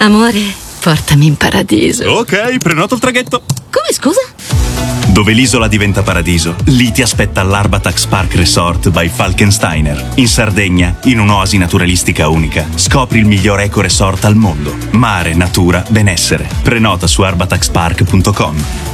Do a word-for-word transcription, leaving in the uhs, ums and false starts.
Amore, portami in paradiso. Ok, prenoto il traghetto. Come, scusa? Dove l'isola diventa paradiso, lì ti aspetta l'Arbatax Park Resort by Falkensteiner. In Sardegna, in un'oasi naturalistica unica, scopri il miglior eco resort al mondo. Mare, natura, benessere. Prenota su arbatax park punto com.